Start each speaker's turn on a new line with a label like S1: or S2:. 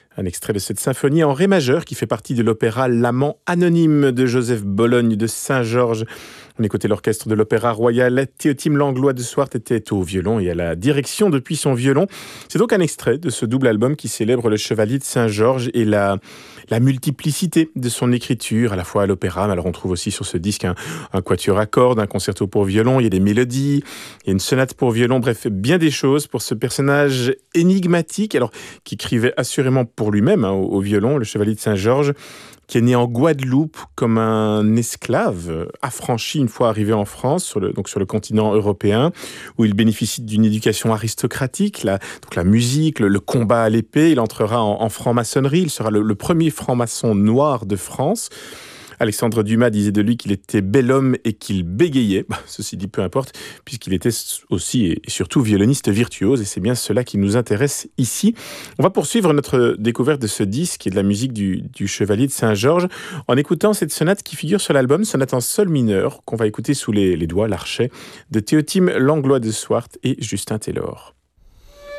S1: Un extrait de cette symphonie en ré majeur qui fait partie de l'opéra L'amant anonyme de Joseph Bologne de Saint-Georges. On écoutait l'orchestre de l'Opéra Royal. Théotime Langlois de Swart était au violon et à la direction depuis son violon. C'est donc un extrait de ce double album qui célèbre le chevalier de Saint-Georges et la multiplicité de son écriture, à la fois à l'opéra, mais alors on trouve aussi sur ce disque un quatuor à cordes, un concerto pour violon, il y a des mélodies, il y a une sonate pour violon, bref, bien des choses pour ce personnage énigmatique, alors qui écrivait assurément pour lui-même au violon, le chevalier de Saint-Georges, qui est né en Guadeloupe comme un esclave affranchi une fois arrivé en France, sur le continent européen, où il bénéficie d'une éducation aristocratique, donc la musique, le combat à l'épée. Il entrera en franc-maçonnerie, il sera le premier franc-maçon noir de France. Alexandre Dumas disait de lui qu'il était bel homme et qu'il bégayait. Ceci dit, peu importe, puisqu'il était aussi et surtout violoniste virtuose, et c'est bien cela qui nous intéresse ici. On va poursuivre notre découverte de ce disque et de la musique du Chevalier de Saint-Georges en écoutant cette sonate qui figure sur l'album, sonate en sol mineur, qu'on va écouter sous les doigts, l'archet, de Théotime Langlois de Swart et Justin Taylor.